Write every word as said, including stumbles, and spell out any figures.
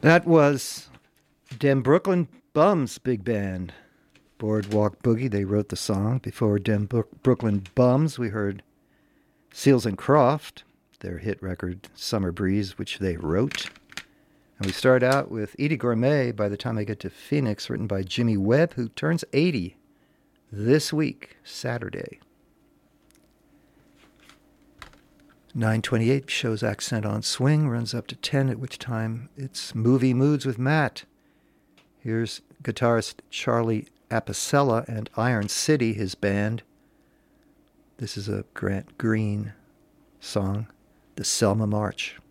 That was Dem Brooklyn Bums Big Band. Boardwalk Boogie, they wrote the song. Before Dem Brooklyn Bums, we heard Seals and Croft, their hit record Summer Breeze, which they wrote. And we start out with Eydie Gormé, By the Time I Get to Phoenix, written by Jimmy Webb, who turns eighty this week, Saturday. nine twenty-eight shows Accent on Swing, runs up to ten, at which time it's Movie Moods with Matt. Here's guitarist Charlie Apicella and Iron City, his band. This is a Grant Green song, The Selma March.